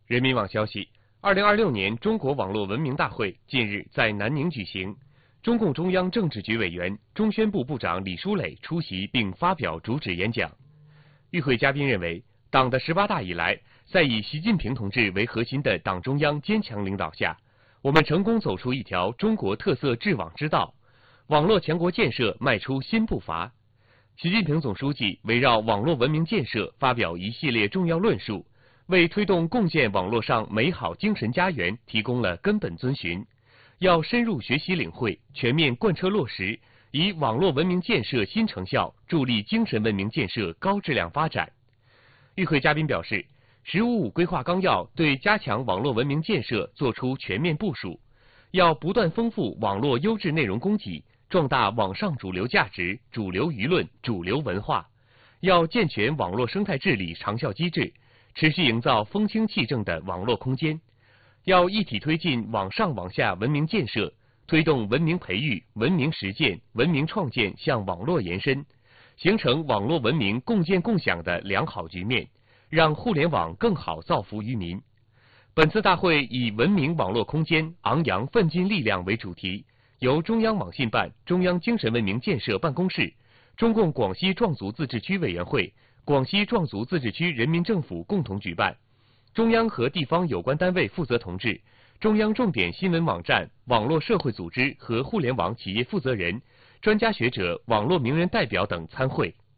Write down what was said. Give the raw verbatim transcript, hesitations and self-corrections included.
人民网消息，二零二六年中国网络文明大会近日在南宁举行，中共中央政治局委员、中宣部部长李书磊出席并发表主旨演讲。与会嘉宾认为，党的十八大以来，在以习近平同志为核心的党中央坚强领导下，我们成功走出一条中国特色治网之道，网络强国建设迈出新步伐。习近平总书记围绕网络文明建设发表一系列重要论述，为推动共建网络上美好精神家园提供了根本遵循。要深入学习领会，全面贯彻落实，以网络文明建设新成效助力精神文明建设高质量发展。与会嘉宾表示，十五五规划纲要对加强网络文明建设作出全面部署，要不断丰富网络优质内容供给，壮大网上主流价值、主流舆论、主流文化，要健全网络生态治理长效机制，持续营造风清气正的网络空间，要一体推进网上网下文明建设，推动文明培育、文明实践、文明创建向网络延伸，形成网络文明共建共享的良好局面，让互联网更好造福于民。本次大会以文明网络空间昂扬奋进力量为主题，由中央网信办、中央精神文明建设办公室、中共广西壮族自治区委员会、广西壮族自治区人民政府共同举办，中央和地方有关单位负责同志、中央重点新闻网站、网络社会组织和互联网企业负责人、专家学者、网络名人代表等参会。